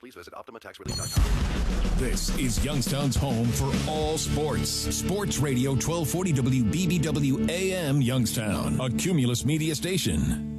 please visit OptimaTaxRelief.com. This is Youngstown's home for all sports. Sports Radio 1240 WBBW AM Youngstown, a Cumulus media station.